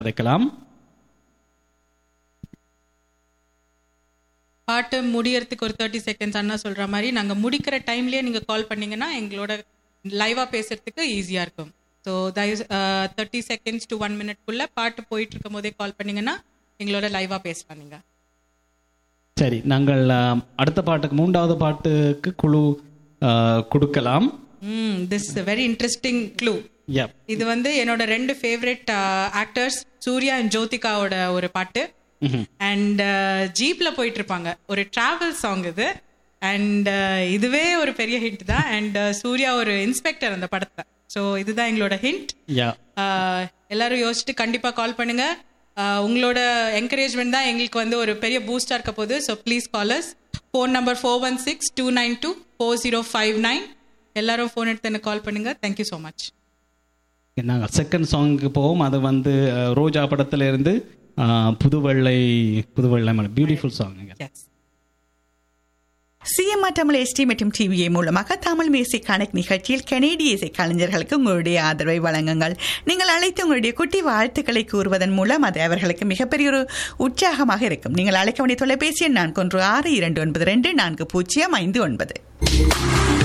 வைக்கலாம். பாட்டு முடியறதுக்கு ஒரு 30 செகண்ட்ஸ் அண்ணா சொல்ற மாதிரி நாங்க முடிக்கிற டைம்லயே நீங்க கால் பண்ணீங்கன்னா எங்களோட லைவா பேசுறதுக்கு ஈஸியா இருக்கும். ஸோ 30 செகண்ட்ஸ் டு 1 மினிட்குள்ள பாட்டு போயிட்டு இருக்கும் போதே கால் பண்ணீங்கன்னா எங்களோட லைவா பேசலாம். நீங்க சரி, நாங்கள் அடுத்த பாட்டுக்கு 3வது பாட்டுக்கு குழு கொடுக்கலாம். This very interesting clue. இது வந்து என்னோட 2 ஃபேவரட் ஆக்டர்ஸ் சூர்யா அண்ட் ஜோதிகாவோட ஒரு பாட்டு. அண்ட் ஜீப்ல போயிட்டு இருப்பாங்க, ஒரு டிராவல் சாங் இது. அண்ட் இதுவே ஒரு பெரிய ஹிண்ட் தான். அண்ட் சூர்யா ஒரு இன்ஸ்பெக்டர் அந்த படத்தை. ஸோ இதுதான் எங்களோட ஹிண்ட். எல்லாரும் யோசிச்சுட்டு கண்டிப்பா கால் பண்ணுங்க. உங்களோட என்கரேஜ்மெண்ட் தான் எங்களுக்கு வந்து ஒரு பெரிய பூஸ்டா இருக்க போகுது. So please call as. Phone number 416-292-4059. எல்லாரும் ஃபோன் எடுத்து எனக்கு கால் பண்ணுங்க. Thank you so much. நாங்கள் செகண்ட் சாங்குக்கு போவோம். அது வந்து ரோஜா படத்துல இருந்து புதுவெள்ளை beautiful song. CMR Tamil ST மற்றும் டிவிஏ மூலமாக தமிழ் மியூசிக் கனெக்ட் நிகழ்ச்சியில் கனேடிய இசை கலைஞர்களுக்கு உங்களுடைய ஆதரவை வழங்குங்கள். நீங்கள் அழைத்து உங்களுடைய குட்டி வாழ்த்துக்களை கூறுவதன் மூலம் அது அவர்களுக்கு மிகப்பெரிய ஒரு உற்சாகமாக இருக்கும். நீங்கள் அழைக்க வேண்டிய தொலைபேசி எண் 4162294059.